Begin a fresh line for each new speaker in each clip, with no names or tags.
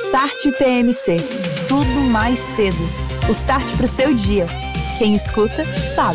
Start TMC. Tudo mais cedo. O start para o seu dia. Quem escuta, sabe.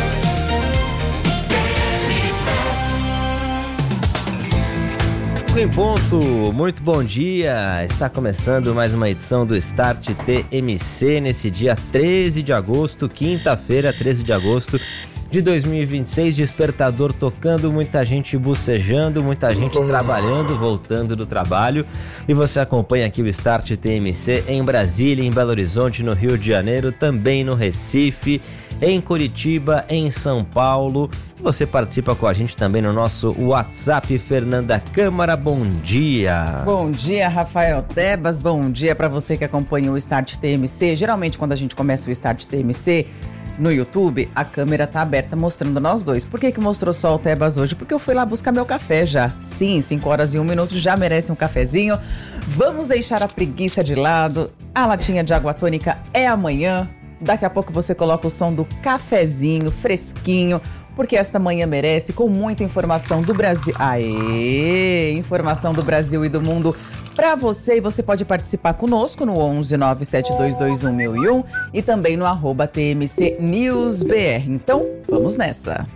Em ponto, muito bom dia, está começando mais uma edição do Start TMC nesse dia 13 de agosto, quinta-feira, 13 de agosto de 2026, despertador tocando, muita gente bocejando, muita gente trabalhando, voltando do trabalho, e você acompanha aqui o Start TMC em Brasília, em Belo Horizonte, no Rio de Janeiro, também no Recife, em Curitiba, em São Paulo. Você participa com a gente também no nosso WhatsApp. Fernanda Câmara, bom dia.
Bom dia, Rafael Tebas, bom dia para você que acompanha o Start TMC. Geralmente quando a gente começa o Start TMC no YouTube, a câmera tá aberta mostrando nós dois. Por que mostrou só o Tebas hoje? Porque eu fui lá buscar meu café já. Sim, 5 horas e 1 minuto já merece um cafezinho. Vamos deixar a preguiça de lado. A latinha de água tônica é amanhã. Daqui a pouco você coloca o som do cafezinho fresquinho, porque esta manhã merece, com muita informação do Brasil. Aê! Informação do Brasil e do mundo para você. E você pode participar conosco no 11 97221 1001 e também no @TMC News BR. Então, vamos nessa.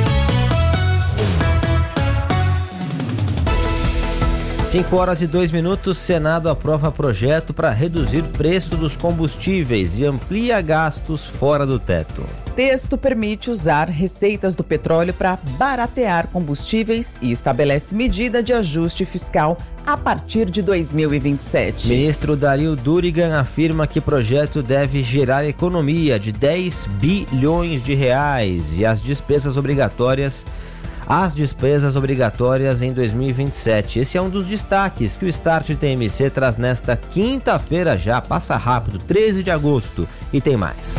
Cinco horas e 2 minutos, Senado aprova projeto para reduzir preço dos combustíveis e amplia gastos fora do teto.
Texto permite usar receitas do petróleo para baratear combustíveis e estabelece medida de ajuste fiscal a partir de 2027.
Ministro Dario Durigan afirma que o projeto deve gerar economia de 10 bilhões de reais e as despesas obrigatórias em 2027. Esse é um dos destaques que o Start TMC traz nesta quinta-feira já, passa rápido, 13 de agosto, e tem mais.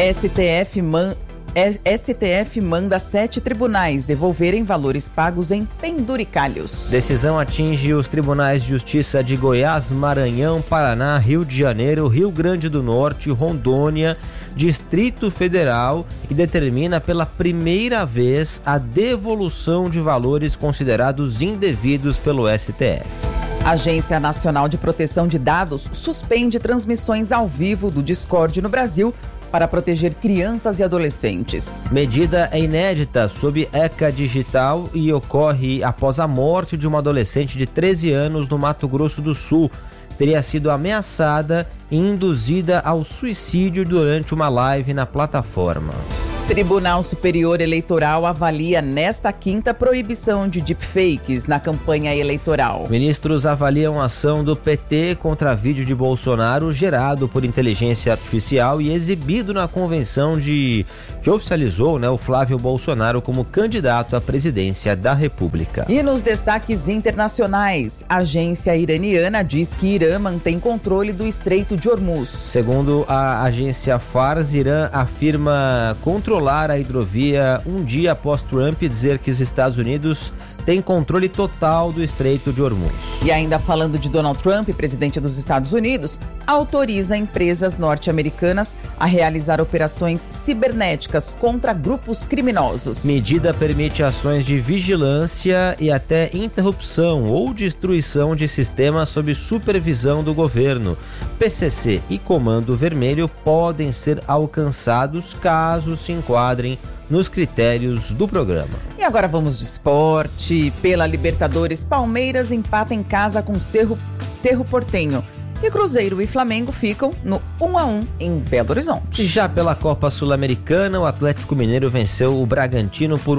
STF manda 7 tribunais devolverem valores pagos em penduricalhos. Decisão atinge os tribunais de justiça de Goiás, Maranhão, Paraná, Rio de Janeiro, Rio Grande do Norte, Rondônia, Distrito Federal e determina pela primeira vez a devolução de valores considerados indevidos pelo STF.
A Agência Nacional de Proteção de Dados suspende transmissões ao vivo do Discord no Brasil para proteger crianças e adolescentes.
Medida é inédita sob ECA Digital e ocorre após a morte de uma adolescente de 13 anos no Mato Grosso do Sul. Teria sido ameaçada e induzida ao suicídio durante uma live na plataforma.
Tribunal Superior Eleitoral avalia nesta quinta proibição de deepfakes na campanha eleitoral.
Ministros avaliam a ação do PT contra vídeo de Bolsonaro gerado por inteligência artificial e exibido na convenção que oficializou, o Flávio Bolsonaro como candidato à presidência da República.
E nos destaques internacionais, a agência iraniana diz que Irã mantém controle do Estreito de Hormuz.
Segundo a agência Fars, Irã afirma controlar a hidrovia um dia após Trump dizer que os Estados Unidos têm controle total do Estreito de Hormuz.
E ainda falando de Donald Trump, presidente dos Estados Unidos, autoriza empresas norte-americanas a realizar operações cibernéticas contra grupos criminosos.
Medida permite ações de vigilância e até interrupção ou destruição de sistemas sob supervisão do governo. PCC e Comando Vermelho podem ser alcançados caso se enquadrem nos critérios do programa.
E agora vamos de esporte. Pela Libertadores, Palmeiras empata em casa com Cerro Porteño. E Cruzeiro e Flamengo ficam no 1-1 em Belo Horizonte.
Já pela Copa Sul-Americana, o Atlético Mineiro venceu o Bragantino por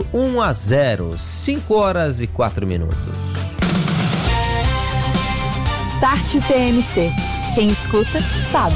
1-0, 5 horas e 4 minutos.
Start TMC. Quem escuta, sabe.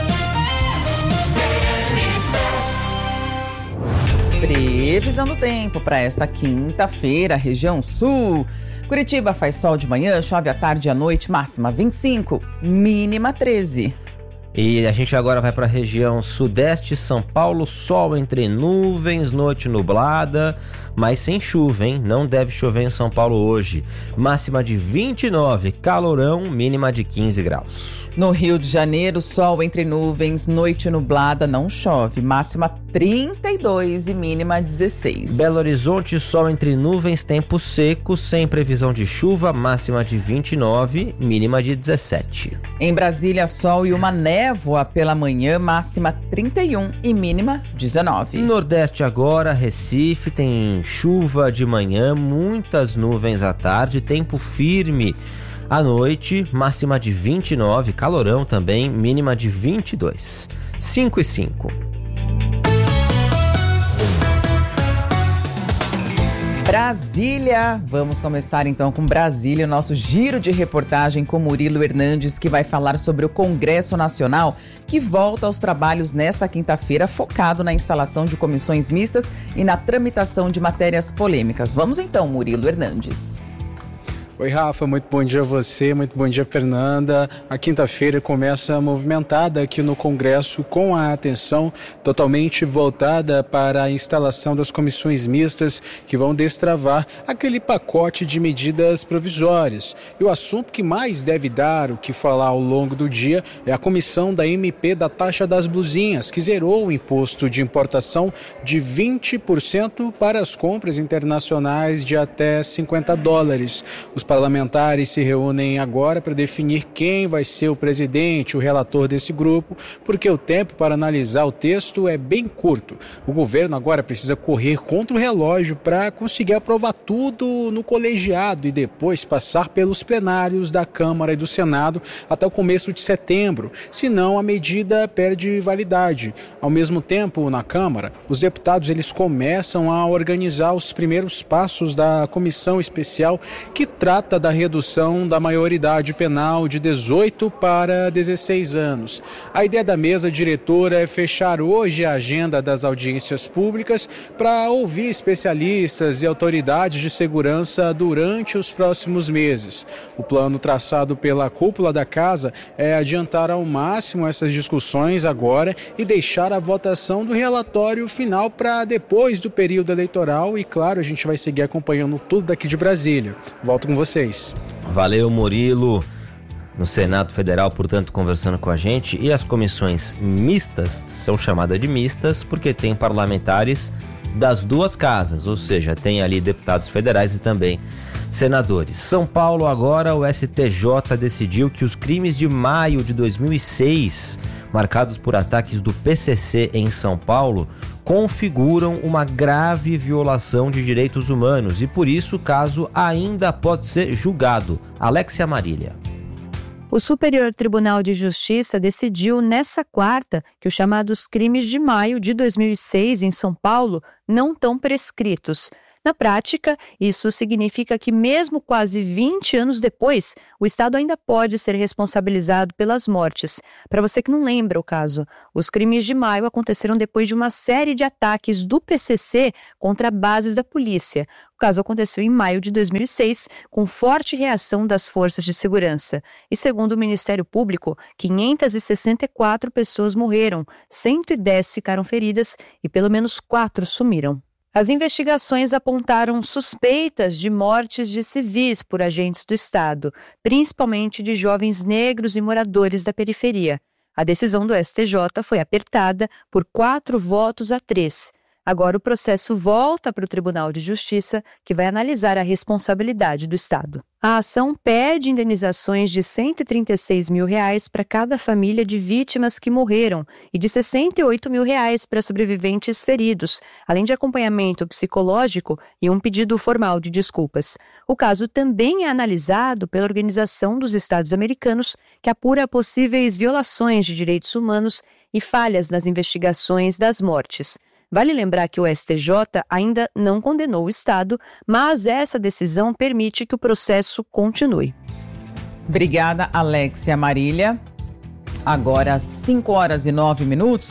Previsão do tempo para esta quinta-feira, região sul. Curitiba faz sol de manhã, chove à tarde e à noite, máxima 25, mínima 13.
E a gente agora vai para a região sudeste, São Paulo, sol entre nuvens, noite nublada, mas sem chuva, hein? Não deve chover em São Paulo hoje. Máxima de 29, calorão, mínima de 15 graus.
No Rio de Janeiro, sol entre nuvens, noite nublada, não chove. Máxima 32 e mínima 16.
Belo Horizonte, sol entre nuvens, tempo seco, sem previsão de chuva, máxima de 29, mínima de 17.
Em Brasília, sol e uma névoa pela manhã, máxima 31 e mínima 19.
Nordeste agora, Recife, tem chuva de manhã, muitas nuvens à tarde, tempo firme à noite, máxima de 29, calorão também, mínima de 22. 5 e 5.
Brasília, vamos começar então com Brasília, o nosso giro de reportagem com Murilo Hernandes, que vai falar sobre o Congresso Nacional, que volta aos trabalhos nesta quinta-feira, focado na instalação de comissões mistas e na tramitação de matérias polêmicas. Vamos então, Murilo Hernandes.
Oi, Rafa, muito bom dia a você, muito bom dia, Fernanda. A quinta-feira começa movimentada aqui no Congresso, com a atenção totalmente voltada para a instalação das comissões mistas que vão destravar aquele pacote de medidas provisórias. E o assunto que mais deve dar o que falar ao longo do dia é a comissão da MP da taxa das blusinhas, que zerou o imposto de importação de 20% para as compras internacionais de até $50. Os parlamentares se reúnem agora para definir quem vai ser o presidente, o relator desse grupo, porque o tempo para analisar o texto é bem curto. O governo agora precisa correr contra o relógio para conseguir aprovar tudo no colegiado e depois passar pelos plenários da Câmara e do Senado até o começo de setembro, senão a medida perde validade. Ao mesmo tempo, na Câmara, os deputados eles começam a organizar os primeiros passos da comissão especial que trata da redução da maioridade penal de 18 para 16 anos. A ideia da mesa diretora é fechar hoje a agenda das audiências públicas para ouvir especialistas e autoridades de segurança durante os próximos meses. O plano traçado pela cúpula da casa é adiantar ao máximo essas discussões agora e deixar a votação do relatório final para depois do período eleitoral e, claro, a gente vai seguir acompanhando tudo daqui de Brasília. Volto com vocês.
Valeu, Murilo. No Senado Federal, portanto, conversando com a gente. E as comissões mistas são chamadas de mistas porque tem parlamentares das duas casas, ou seja, tem ali deputados federais e também senadores. São Paulo agora, o STJ decidiu que os crimes de maio de 2006, marcados por ataques do PCC em São Paulo, configuram uma grave violação de direitos humanos e, por isso, o caso ainda pode ser julgado. Alexia Marília.
O Superior Tribunal de Justiça decidiu nessa quarta que os chamados crimes de maio de 2006 em São Paulo não estão prescritos. Na prática, isso significa que mesmo quase 20 anos depois, o Estado ainda pode ser responsabilizado pelas mortes. Para você que não lembra o caso, os crimes de maio aconteceram depois de uma série de ataques do PCC contra bases da polícia. O caso aconteceu em maio de 2006, com forte reação das forças de segurança. E segundo o Ministério Público, 564 pessoas morreram, 110 ficaram feridas e pelo menos 4 sumiram. As investigações apontaram suspeitas de mortes de civis por agentes do Estado, principalmente de jovens negros e moradores da periferia. A decisão do STJ foi apertada por 4 votos a 3. Agora o processo volta para o Tribunal de Justiça, que vai analisar a responsabilidade do Estado. A ação pede indenizações de R$136 mil para cada família de vítimas que morreram e de R$68 mil para sobreviventes feridos, além de acompanhamento psicológico e um pedido formal de desculpas. O caso também é analisado pela Organização dos Estados Americanos, que apura possíveis violações de direitos humanos e falhas nas investigações das mortes. Vale lembrar que o STJ ainda não condenou o Estado, mas essa decisão permite que o processo continue.
Obrigada, Alexia Marília. Agora, 5 horas e 9 minutos.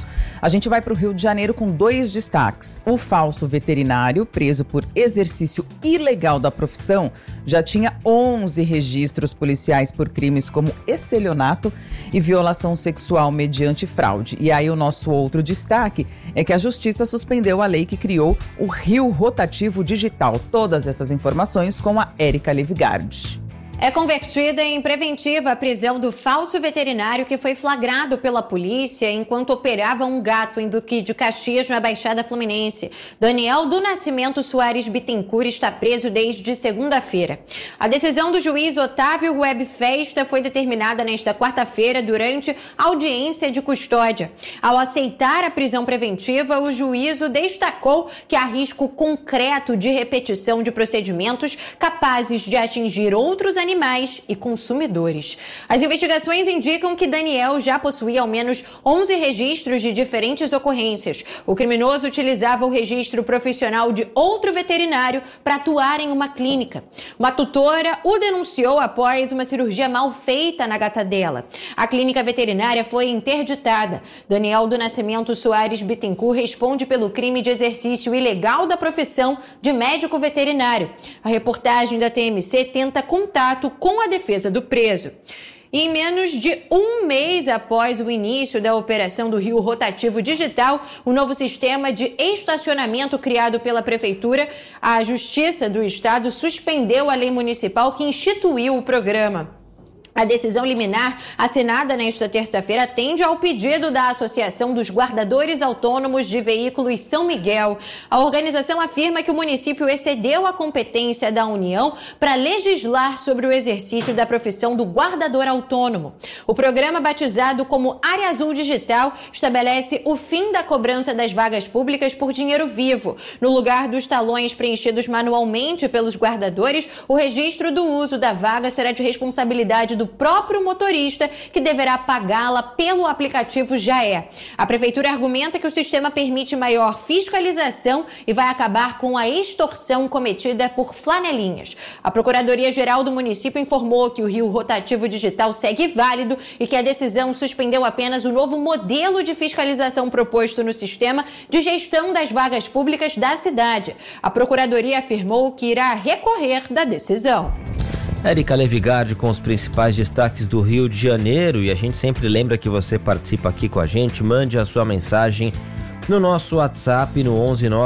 A gente vai para o Rio de Janeiro com 2 destaques. O falso veterinário, preso por exercício ilegal da profissão, já tinha 11 registros policiais por crimes como estelionato e violação sexual mediante fraude. E aí o nosso outro destaque é que a Justiça suspendeu a lei que criou o Rio Rotativo Digital. Todas essas informações com a Érica Levigardi.
É convertida em preventiva a prisão do falso veterinário que foi flagrado pela polícia enquanto operava um gato em Duque de Caxias, na Baixada Fluminense. Daniel do Nascimento Soares Bittencourt está preso desde segunda-feira. A decisão do juiz Otávio Web Festa foi determinada nesta quarta-feira durante audiência de custódia. Ao aceitar a prisão preventiva, o juízo destacou que há risco concreto de repetição de procedimentos capazes de atingir outros animais e consumidores. As investigações indicam que Daniel já possuía ao menos 11 registros de diferentes ocorrências. O criminoso utilizava o registro profissional de outro veterinário para atuar em uma clínica. Uma tutora o denunciou após uma cirurgia mal feita na gata dela. A clínica veterinária foi interditada. Daniel do Nascimento Soares Bittencourt responde pelo crime de exercício ilegal da profissão de médico veterinário. A reportagem da TMC tenta contato com a defesa do preso. Em menos de um mês após o início da operação do Rio Rotativo Digital, o novo sistema de estacionamento criado pela Prefeitura, a Justiça do Estado suspendeu a lei municipal que instituiu o programa. A decisão liminar, assinada nesta terça-feira, atende ao pedido da Associação dos Guardadores Autônomos de Veículos São Miguel. A organização afirma que o município excedeu a competência da União para legislar sobre o exercício da profissão do guardador autônomo. O programa, batizado como Área Azul Digital, estabelece o fim da cobrança das vagas públicas por dinheiro vivo. No lugar dos talões preenchidos manualmente pelos guardadores, o registro do uso da vaga será de responsabilidade do próprio motorista, que deverá pagá-la pelo aplicativo JAE. A Prefeitura argumenta que o sistema permite maior fiscalização e vai acabar com a extorsão cometida por flanelinhas. A Procuradoria-Geral do município informou que o Rio Rotativo Digital segue válido e que a decisão suspendeu apenas o novo modelo de fiscalização proposto no sistema de gestão das vagas públicas da cidade. A Procuradoria afirmou que irá recorrer da decisão.
Érica Levigardi com os principais destaques do Rio de Janeiro, e a gente sempre lembra que você participa aqui com a gente, mande a sua mensagem no nosso WhatsApp no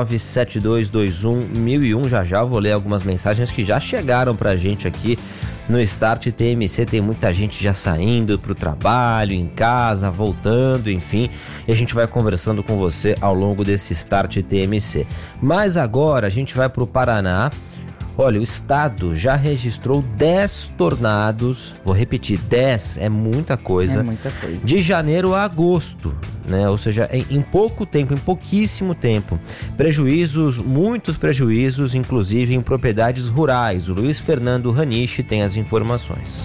11972211001. Já eu vou ler algumas mensagens que já chegaram pra gente aqui no Start TMC. Tem muita gente já saindo pro trabalho, em casa, voltando, enfim, e a gente vai conversando com você ao longo desse Start TMC. Mas agora a gente vai pro Paraná. Olha, o estado já registrou 10 tornados, vou repetir, 10 é muita coisa.
É muita coisa. De
janeiro a agosto, né? Ou seja, em pouco tempo, em pouquíssimo tempo. Prejuízos, muitos prejuízos, inclusive em propriedades rurais. O Luiz Fernando Raniche tem as informações.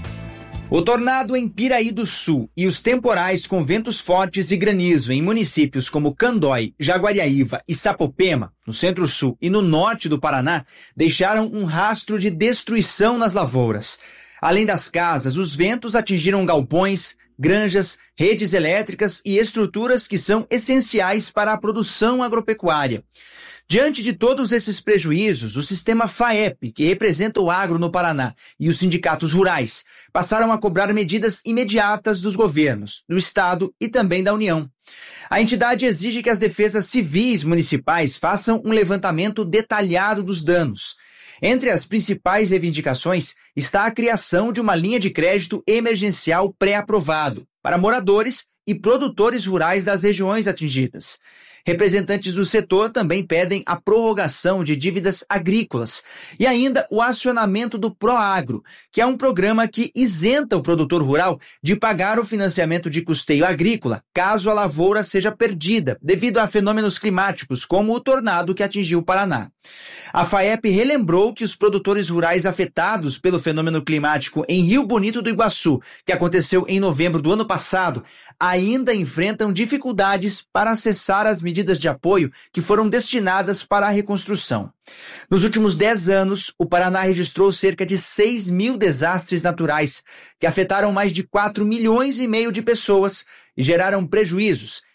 O tornado em Piraí do Sul e os temporais com ventos fortes e granizo em municípios como Candói, Jaguariaíva e Sapopema, no centro-sul e no norte do Paraná, deixaram um rastro de destruição nas lavouras. Além das casas, os ventos atingiram galpões, granjas, redes elétricas e estruturas que são essenciais para a produção agropecuária. Diante de todos esses prejuízos, o sistema FAEP, que representa o agro no Paraná, e os sindicatos rurais passaram a cobrar medidas imediatas dos governos, do Estado e também da União. A entidade exige que as defesas civis municipais façam um levantamento detalhado dos danos. Entre as principais reivindicações está a criação de uma linha de crédito emergencial pré-aprovado para moradores e produtores rurais das regiões atingidas. Representantes do setor também pedem a prorrogação de dívidas agrícolas e ainda o acionamento do Proagro, que é um programa que isenta o produtor rural de pagar o financiamento de custeio agrícola caso a lavoura seja perdida devido a fenômenos climáticos como o tornado que atingiu o Paraná. A FAEP relembrou que os produtores rurais afetados pelo fenômeno climático em Rio Bonito do Iguaçu, que aconteceu em novembro do ano passado, ainda enfrentam dificuldades para acessar as medidas de apoio que foram destinadas para a reconstrução. Nos últimos 10 anos, o Paraná registrou cerca de 6 mil desastres naturais, que afetaram mais de 4,5 milhões de pessoas e geraram prejuízos,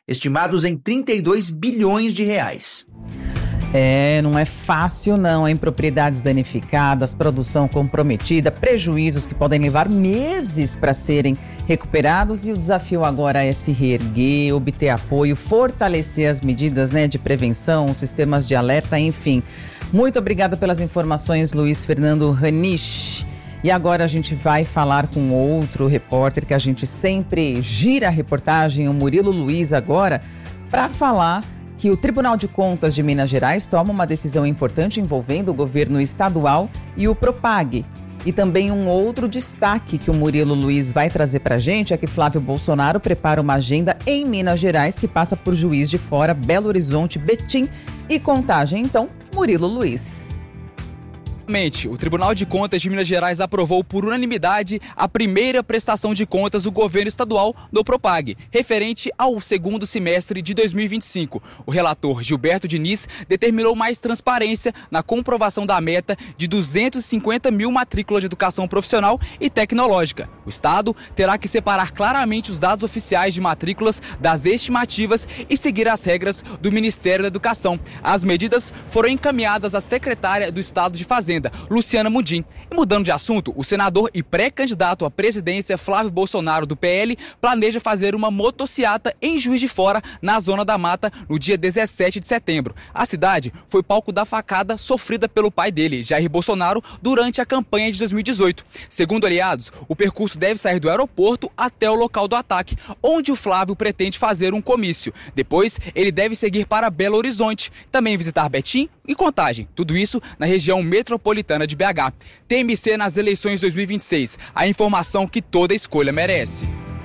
estimados em 32 bilhões de reais.
Não é fácil não, hein? Propriedades danificadas, produção comprometida, prejuízos que podem levar meses para serem recuperados e o desafio agora é se reerguer, obter apoio, fortalecer as medidas, de prevenção, sistemas de alerta, enfim. Muito obrigada pelas informações, Luiz Fernando Ranisch. E agora a gente vai falar com outro repórter que a gente sempre gira a reportagem, o Murilo Luiz agora, para falar que o Tribunal de Contas de Minas Gerais toma uma decisão importante envolvendo o governo estadual e o Propag. E também um outro destaque que o Murilo Luiz vai trazer para a gente é que Flávio Bolsonaro prepara uma agenda em Minas Gerais que passa por Juiz de Fora, Belo Horizonte, Betim e Contagem. Então, Murilo Luiz.
O Tribunal de Contas de Minas Gerais aprovou por unanimidade a primeira prestação de contas do governo estadual do Propag, referente ao segundo semestre de 2025. O relator Gilberto Diniz determinou mais transparência na comprovação da meta de 250 mil matrículas de educação profissional e tecnológica. O Estado terá que separar claramente os dados oficiais de matrículas das estimativas e seguir as regras do Ministério da Educação. As medidas foram encaminhadas à secretária do Estado de Fazenda, Luciana Mundim. E mudando de assunto, o senador e pré-candidato à presidência Flávio Bolsonaro, do PL, planeja fazer uma motociata em Juiz de Fora, na Zona da Mata, no dia 17 de setembro. A cidade foi palco da facada sofrida pelo pai dele, Jair Bolsonaro, durante a campanha de 2018. Segundo aliados, o percurso deve sair do aeroporto até o local do ataque, onde o Flávio pretende fazer um comício. Depois, ele deve seguir para Belo Horizonte, também visitar Betim e Contagem. Tudo isso na região metropolitana de BH. TMC nas eleições 2026. A informação que toda escolha merece.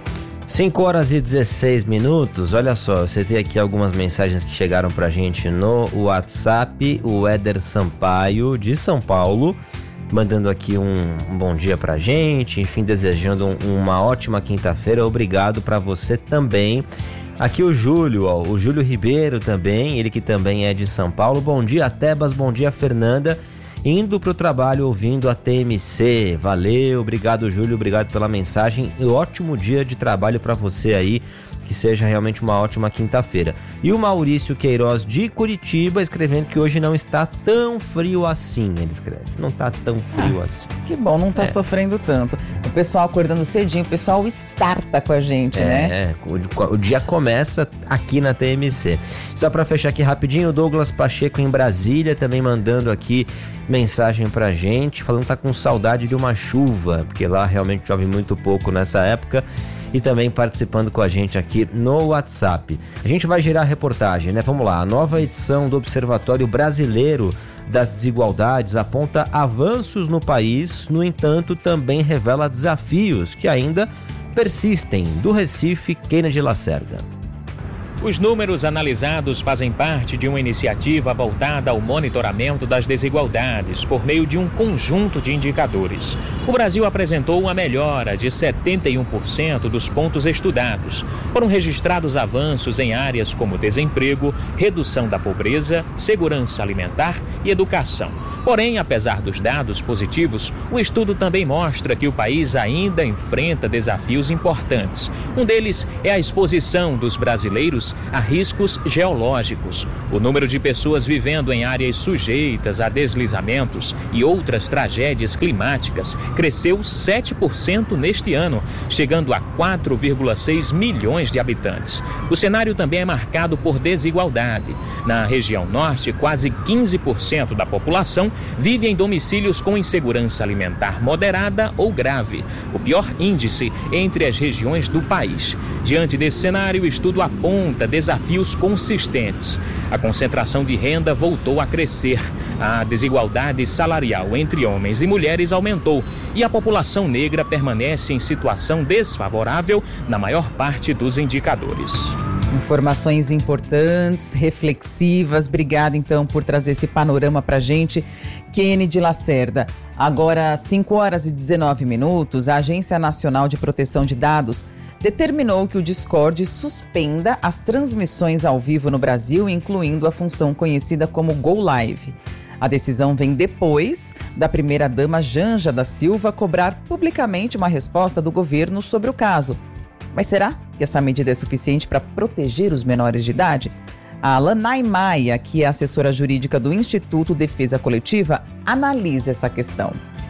5 horas e 16 minutos. Olha só, eu citei aqui algumas mensagens que chegaram pra gente no WhatsApp. O Éder Sampaio, de São Paulo, mandando aqui um bom dia pra gente. Enfim, desejando uma ótima quinta-feira. Obrigado pra você também. Aqui o Júlio, o Júlio Ribeiro também, ele que também é de São Paulo. Bom dia, Tebas, bom dia, Fernanda. Indo pro trabalho ouvindo a TMC. Valeu, obrigado, Júlio, obrigado pela mensagem. E ótimo dia de trabalho para você aí. Que seja realmente uma ótima quinta-feira. E o Maurício Queiroz, de Curitiba, escrevendo que hoje não está tão frio assim. Ele escreve, não está tão frio assim.
Que bom, não está sofrendo tanto. O pessoal acordando cedinho, o pessoal starta com a gente, né?
O dia começa aqui na TMC. Só para fechar aqui rapidinho, o Douglas Pacheco em Brasília também mandando aqui mensagem pra gente, falando que tá com saudade de uma chuva, porque lá realmente chove muito pouco nessa época. E também participando com a gente aqui no WhatsApp. A gente vai girar a reportagem, né? Vamos lá. A nova edição do Observatório Brasileiro das Desigualdades aponta avanços no país, no entanto, também revela desafios que ainda persistem. Do Recife, Kennedy Lacerda.
Os números analisados fazem parte de uma iniciativa voltada ao monitoramento das desigualdades por meio de um conjunto de indicadores. O Brasil apresentou uma melhora de 71% dos pontos estudados. Foram registrados avanços em áreas como desemprego, redução da pobreza, segurança alimentar e educação. Porém, apesar dos dados positivos, o estudo também mostra que o país ainda enfrenta desafios importantes. Um deles é a exposição dos brasileiros a riscos geológicos. O número de pessoas vivendo em áreas sujeitas a deslizamentos e outras tragédias climáticas cresceu 7% neste ano, chegando a 4,6 milhões de habitantes. O cenário também é marcado por desigualdade. Na região norte, quase 15% da população vive em domicílios com insegurança alimentar moderada ou grave, o pior índice entre as regiões do país. Diante desse cenário, o estudo aponta desafios consistentes. A concentração de renda voltou a crescer, a desigualdade salarial entre homens e mulheres aumentou e a população negra permanece em situação desfavorável na maior parte dos indicadores.
Informações importantes, reflexivas. Obrigada, então, por trazer esse panorama pra gente, Kennedy Lacerda. Agora, 5 horas e 19 minutos, a Agência Nacional de Proteção de Dados determinou que o Discord suspenda as transmissões ao vivo no Brasil, incluindo a função conhecida como Go Live. A decisão vem depois da primeira-dama Janja da Silva cobrar publicamente uma resposta do governo sobre o caso. Mas será que essa medida é suficiente para proteger os menores de idade? A Lanai Maia, que é assessora jurídica do Instituto Defesa Coletiva, analisa essa questão.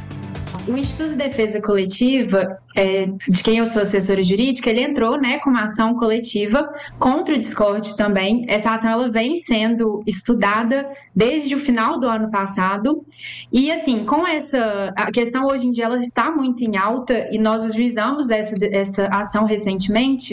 O Instituto de Defesa Coletiva, de quem eu sou assessora jurídica, ele entrou, com uma ação coletiva contra o Discord também. Essa ação ela vem sendo estudada desde o final do ano passado. E, assim, a questão hoje em dia ela está muito em alta e nós ajuizamos essa ação recentemente.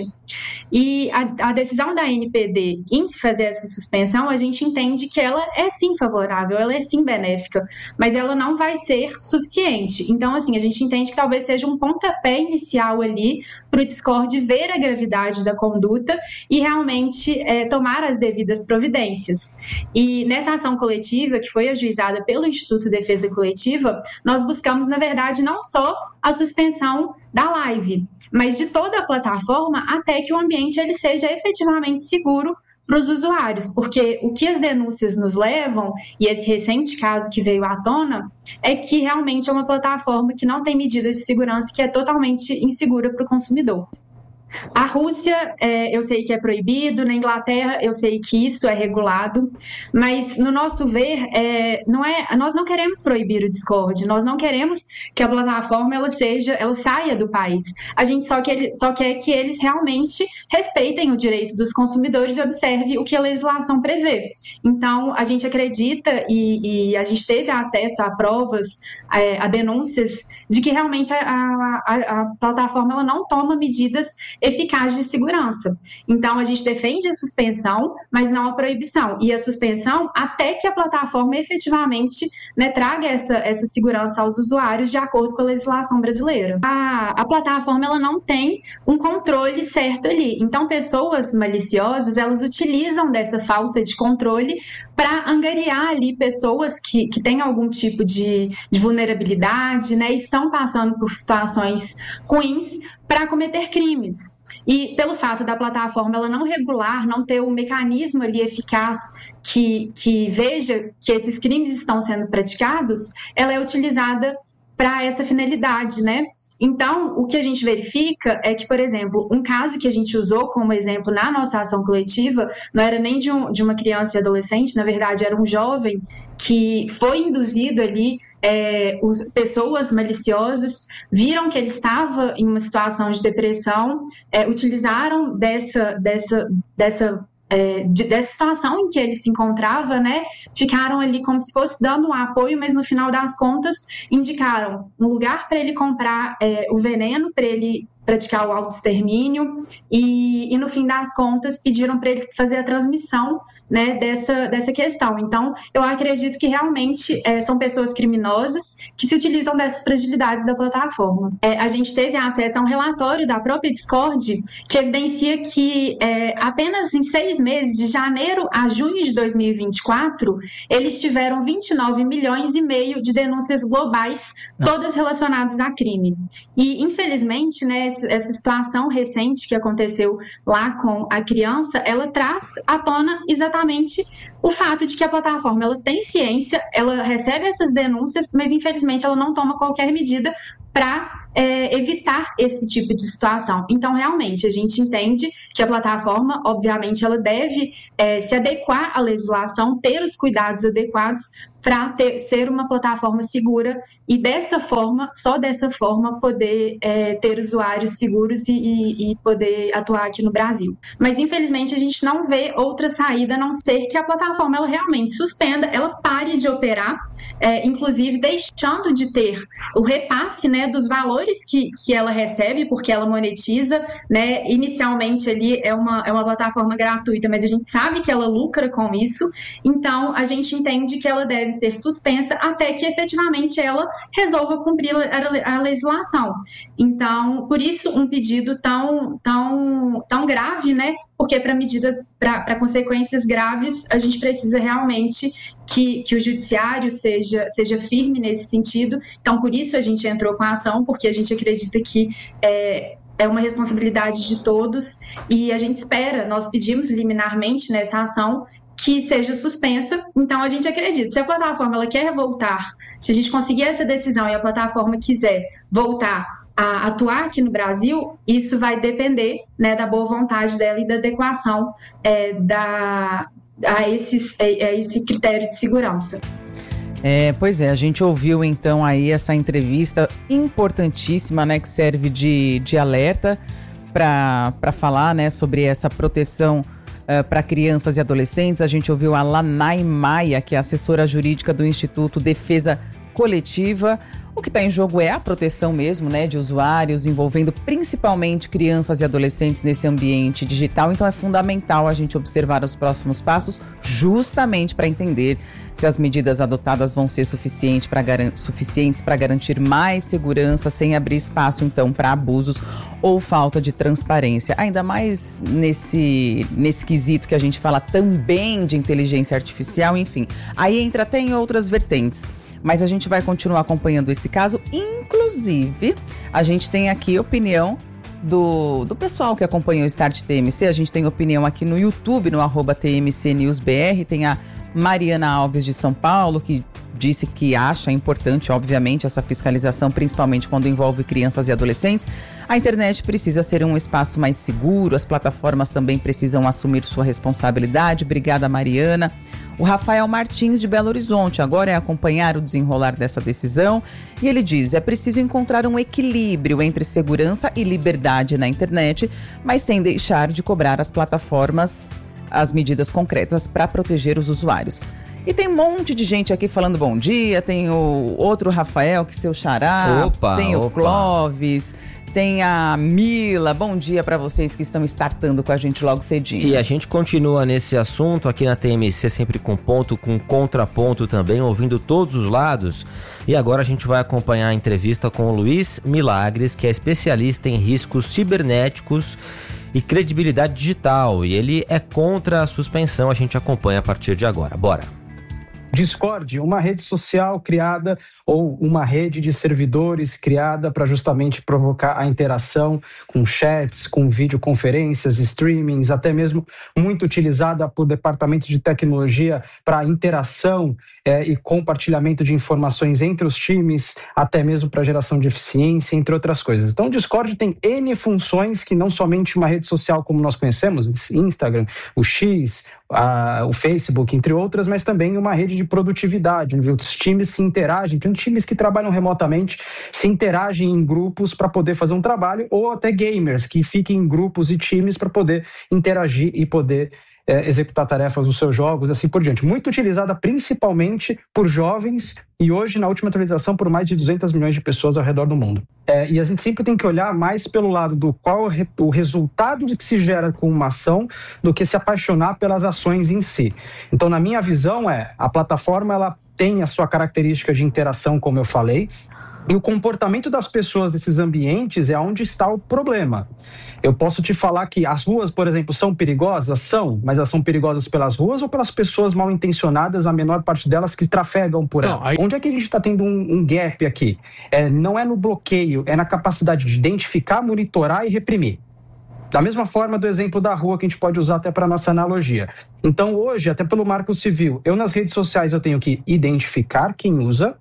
E a decisão da ANPD em fazer essa suspensão, a gente entende que ela é sim favorável, ela é sim benéfica, mas ela não vai ser suficiente. Então, assim, a gente entende que talvez seja um pontapé inicial ali para o Discord ver a gravidade da conduta e realmente tomar as devidas providências. E nessa ação coletiva, que foi ajuizada pelo Instituto Defesa Coletiva, nós buscamos, na verdade, não só a suspensão da live, mas de toda a plataforma até que o ambiente ele seja efetivamente seguro para os usuários, porque o que as denúncias nos levam, e esse recente caso que veio à tona, é que realmente é uma plataforma que não tem medidas de segurança, que é totalmente insegura para o consumidor. A Rússia, eu sei que é proibido, na Inglaterra eu sei que isso é regulado, mas no nosso ver, nós não queremos proibir o Discord, nós não queremos que a plataforma ela saia do país. A gente só quer que eles realmente respeitem o direito dos consumidores e observe o que a legislação prevê. Então, a gente acredita e a gente teve acesso a provas, a denúncias de que realmente a plataforma ela não toma medidas eficaz de segurança. Então, a gente defende a suspensão, mas não a proibição. E a suspensão até que a plataforma efetivamente traga essa segurança aos usuários de acordo com a legislação brasileira. A plataforma ela não tem um controle certo ali. Então, pessoas maliciosas, elas utilizam dessa falta de controle para angariar ali pessoas que têm algum tipo de vulnerabilidade, estão passando por situações ruins para cometer crimes. E pelo fato da plataforma ela não regular, não ter um mecanismo ali eficaz que veja que esses crimes estão sendo praticados, ela é utilizada para essa finalidade, Então, o que a gente verifica é que, por exemplo, um caso que a gente usou como exemplo na nossa ação coletiva, não era nem de uma criança e adolescente, na verdade era um jovem que foi induzido ali, pessoas maliciosas viram que ele estava em uma situação de depressão, utilizaram dessa situação em que ele se encontrava, ficaram ali como se fosse dando um apoio, mas no final das contas indicaram um lugar para ele comprar o veneno, para ele praticar o autoextermínio e no fim das contas pediram para ele fazer a transmissão dessa questão. Então, eu acredito que realmente são pessoas criminosas que se utilizam dessas fragilidades da plataforma. A gente teve acesso a um relatório da própria Discord que evidencia que apenas em 6 meses, de janeiro a junho de 2024, eles tiveram 29 milhões e meio de denúncias globais, todas relacionadas a crime. E, infelizmente, essa situação recente que aconteceu lá com a criança, ela traz à tona exatamente o fato de que a plataforma ela tem ciência, ela recebe essas denúncias, mas infelizmente ela não toma qualquer medida para evitar esse tipo de situação. Então, realmente, a gente entende que a plataforma, obviamente, ela deve se adequar à legislação, ter os cuidados adequados para ser uma plataforma segura e dessa forma, só dessa forma, poder ter usuários seguros e poder atuar aqui no Brasil. Mas, infelizmente, a gente não vê outra saída a não ser que a plataforma ela realmente suspenda, ela pare de operar, inclusive deixando de ter o repasse dos valores que ela recebe, porque ela monetiza, inicialmente ali é uma plataforma gratuita, mas a gente sabe que ela lucra com isso, então a gente entende que ela deve ser suspensa até que efetivamente ela resolva cumprir a legislação. Então, por isso um pedido tão grave, porque para consequências graves a gente precisa realmente que o judiciário seja firme nesse sentido. Então, por isso a gente entrou com a ação, porque a gente acredita que é uma responsabilidade de todos e a gente espera, nós pedimos liminarmente nessa ação que seja suspensa. Então, a gente acredita, se a plataforma ela quer voltar, se a gente conseguir essa decisão e a plataforma quiser voltar a atuar aqui no Brasil, isso vai depender, né, da boa vontade dela e da adequação a esse critério de segurança.
Pois é, a gente ouviu então aí essa entrevista importantíssima, né, que serve de alerta para falar, né, sobre essa proteção para crianças e adolescentes. A gente ouviu a Lanai Maia, que é assessora jurídica do Instituto Defesa Coletiva. O que está em jogo é a proteção mesmo, né, de usuários, envolvendo principalmente crianças e adolescentes nesse ambiente digital. Então é fundamental a gente observar os próximos passos, justamente para entender se as medidas adotadas vão ser suficientes para garantir mais segurança, sem abrir espaço então para abusos ou falta de transparência. Ainda mais nesse quesito que a gente fala também de inteligência artificial, enfim. Aí entra até em outras vertentes. Mas a gente vai continuar acompanhando esse caso. Inclusive, a gente tem aqui opinião do pessoal que acompanha o Start TMC. A gente tem opinião aqui no YouTube, no @TMCNewsBR. Tem a Mariana Alves de São Paulo, que disse que acha importante, obviamente, essa fiscalização, principalmente quando envolve crianças e adolescentes. A internet precisa ser um espaço mais seguro, as plataformas também precisam assumir sua responsabilidade. Obrigada, Mariana. O Rafael Martins, de Belo Horizonte, agora é acompanhar o desenrolar dessa decisão. E ele diz: é preciso encontrar um equilíbrio entre segurança e liberdade na internet, mas sem deixar de cobrar às plataformas as medidas concretas para proteger os usuários. E tem um monte de gente aqui falando bom dia, tem o outro Rafael, que seu xará, tem o Clóvis, tem a Mila. Bom dia para vocês que estão startando com a gente logo cedinho.
E a gente continua nesse assunto aqui na TMC, sempre com ponto, com contraponto também, ouvindo todos os lados. E agora a gente vai acompanhar a entrevista com o Luiz Milagres, que é especialista em riscos cibernéticos e credibilidade digital. E ele é contra a suspensão. A gente acompanha a partir de agora. Bora!
Discord, uma rede social criada ou uma rede de servidores criada para justamente provocar a interação com chats, com videoconferências, streamings, até mesmo muito utilizada por departamentos de tecnologia para interação e compartilhamento de informações entre os times, até mesmo para geração de eficiência, entre outras coisas. Então o Discord tem N funções que não somente uma rede social como nós conhecemos, Instagram, o X, o Facebook, entre outras, mas também uma rede de produtividade, onde os times se interagem, tem times que trabalham remotamente, se interagem em grupos para poder fazer um trabalho, ou até gamers que fiquem em grupos e times para poder interagir e poder executar tarefas nos seus jogos, assim por diante. Muito utilizada principalmente por jovens e hoje, na última atualização, por mais de 200 milhões de pessoas ao redor do mundo. E a gente sempre tem que olhar mais pelo lado do qual o resultado que se gera com uma ação do que se apaixonar pelas ações em si. Então, na minha visão, a plataforma ela tem a sua característica de interação, como eu falei, e o comportamento das pessoas nesses ambientes é onde está o problema. Eu posso te falar que as ruas, por exemplo, são perigosas? São, mas elas são perigosas pelas ruas ou pelas pessoas mal intencionadas, a menor parte delas que trafegam por elas? Onde é que a gente está tendo um gap aqui? Não é no bloqueio, é na capacidade de identificar, monitorar e reprimir. Da mesma forma do exemplo da rua que a gente pode usar até para nossa analogia. Então hoje, até pelo Marco Civil, eu nas redes sociais eu tenho que identificar quem usa,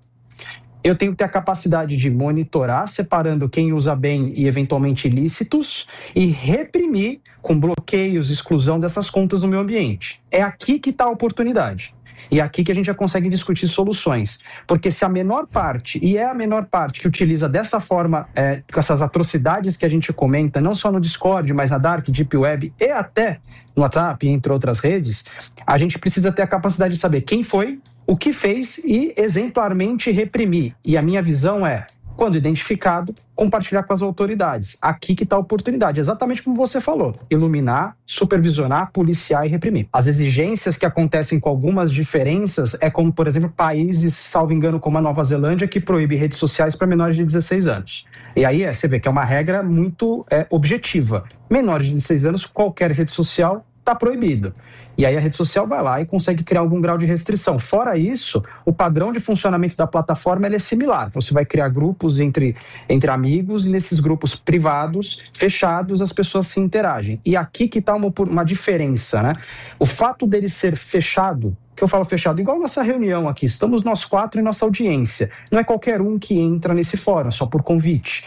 eu tenho que ter a capacidade de monitorar, separando quem usa bem e eventualmente ilícitos, e reprimir com bloqueios, exclusão dessas contas no meu ambiente. É aqui que está a oportunidade. E é aqui que a gente já consegue discutir soluções. Porque se a menor parte, e é a menor parte que utiliza dessa forma, com essas atrocidades que a gente comenta, não só no Discord, mas na Dark, Deep Web e até no WhatsApp, entre outras redes, a gente precisa ter a capacidade de saber quem foi, o que fez e exemplarmente reprimir. E a minha visão é, quando identificado, compartilhar com as autoridades. Aqui que está a oportunidade, exatamente como você falou. Iluminar, supervisionar, policiar e reprimir. As exigências que acontecem com algumas diferenças é como, por exemplo, países, salvo engano, como a Nova Zelândia, que proíbe redes sociais para menores de 16 anos. E aí você vê que é uma regra muito objetiva. Menores de 16 anos, qualquer rede social está proibido. E aí a rede social vai lá e consegue criar algum grau de restrição. Fora isso, o padrão de funcionamento da plataforma é similar. Você vai criar grupos entre amigos e nesses grupos privados, fechados, as pessoas se interagem. E aqui que está uma diferença, né? O fato dele ser fechado, que eu falo fechado, igual nossa reunião aqui, estamos nós 4 em nossa audiência. Não é qualquer um que entra nesse fórum, só por convite.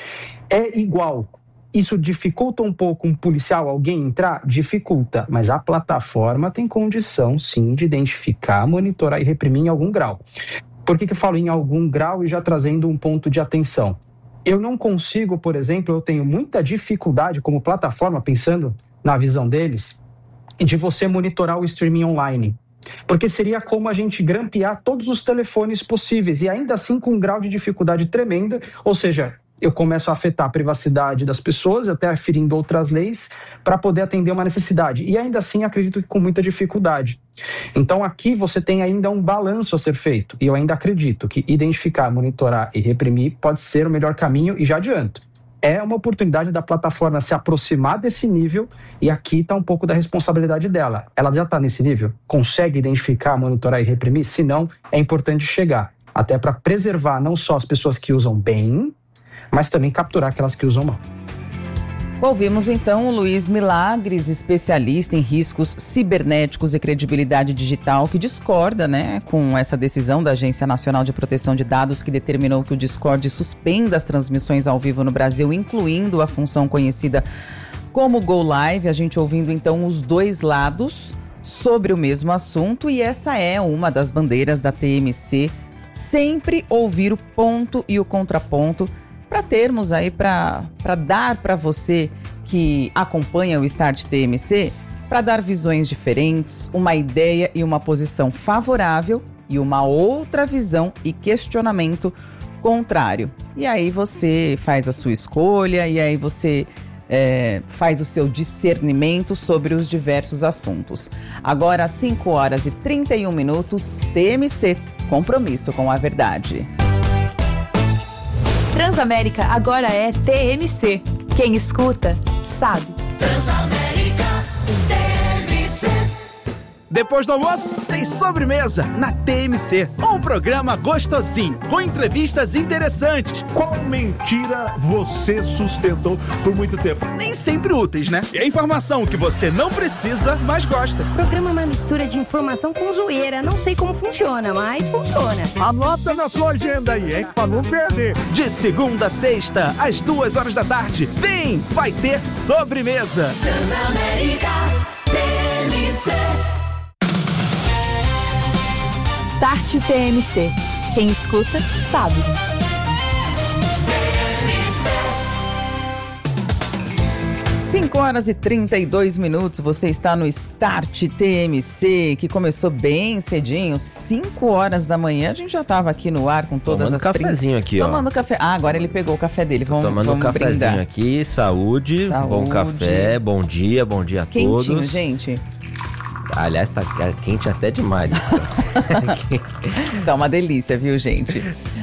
É igual. Isso dificulta um pouco um policial, alguém entrar? Dificulta, mas a plataforma tem condição, sim, de identificar, monitorar e reprimir em algum grau. Por que eu falo em algum grau e já trazendo um ponto de atenção? Eu não consigo, por exemplo, eu tenho muita dificuldade como plataforma, pensando na visão deles, de você monitorar o streaming online. Porque seria como a gente grampear todos os telefones possíveis e ainda assim com um grau de dificuldade tremenda, ou seja, eu começo a afetar a privacidade das pessoas, até ferindo outras leis, para poder atender uma necessidade. E ainda assim, acredito que com muita dificuldade. Então, aqui você tem ainda um balanço a ser feito. E eu ainda acredito que identificar, monitorar e reprimir pode ser o melhor caminho, e já adianto. É uma oportunidade da plataforma se aproximar desse nível, e aqui está um pouco da responsabilidade dela. Ela já está nesse nível? Consegue identificar, monitorar e reprimir? Se não, é importante chegar. Até para preservar não só as pessoas que usam bem, mas também capturar aquelas que usam mal.
Ouvimos então o Luiz Milagres, especialista em riscos cibernéticos e credibilidade digital, que discorda, com essa decisão da Agência Nacional de Proteção de Dados, que determinou que o Discord suspenda as transmissões ao vivo no Brasil, incluindo a função conhecida como Go Live. A gente ouvindo então os dois lados sobre o mesmo assunto, e essa é uma das bandeiras da TMC, sempre ouvir o ponto e o contraponto, para termos aí, para dar para você que acompanha o Start TMC, para dar visões diferentes, uma ideia e uma posição favorável e uma outra visão e questionamento contrário. E aí você faz a sua escolha, e aí você faz o seu discernimento sobre os diversos assuntos. Agora, 5h31, TMC, compromisso com a verdade.
Transamérica agora é TMC. Quem escuta, sabe.
Transamérica TMC.
Depois do almoço, tem sobremesa na TMC. Um programa gostosinho, com entrevistas interessantes.
Qual mentira você sustentou por muito tempo?
Nem sempre úteis, né? É informação que você não precisa, mas gosta.
O programa é uma mistura de informação com zoeira. Não sei como funciona, mas funciona.
Anota na sua agenda aí, hein? Pra não perder.
De segunda a sexta, às 14h. Vem, vai ter sobremesa.
Transamérica TMC.
Start TMC. Quem escuta, sabe.
5h32, você está no Start TMC, que começou bem cedinho, 5h da manhã. A gente já estava aqui no ar com todas
tomando
as...
cafezinho aqui,
tomando café. Ah, agora ele pegou o café dele. Vamos
cafezinho
brindar.
aqui, saúde, bom café, bom dia a todos.
Quentinho, gente.
Aliás, tá quente até demais.
Tá uma delícia, viu, gente?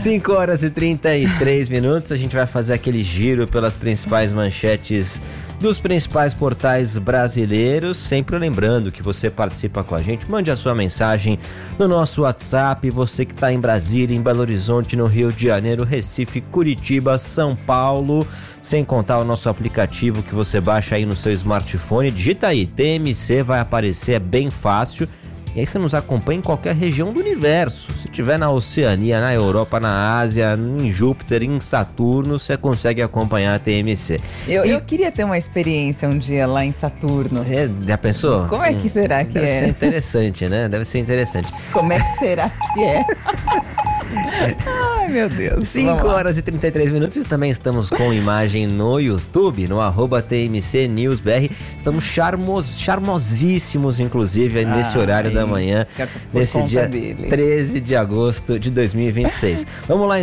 5h33, a gente vai fazer aquele giro pelas principais manchetes dos principais portais brasileiros. Sempre lembrando que você participa com a gente, mande a sua mensagem no nosso WhatsApp. Você que está em Brasília, em Belo Horizonte, no Rio de Janeiro, Recife, Curitiba, São Paulo, sem contar o nosso aplicativo que você baixa aí no seu smartphone. Digita aí, TMC, vai aparecer, é bem fácil. E aí você nos acompanha em qualquer região do universo. Se estiver na Oceania, na Europa, na Ásia, em Júpiter, em Saturno, você consegue acompanhar a TMC.
Eu queria ter uma experiência um dia lá em Saturno.
Já pensou?
Como é que será que
Deve
é?
ser interessante, né? Deve ser interessante.
Como é que será que é? Ai, meu Deus.
5h33, também estamos com imagem no YouTube, no @TMC News BR. Estamos charmosíssimos, inclusive, nesse horário da manhã, nesse dia 13 de agosto de 2026. Vamos lá.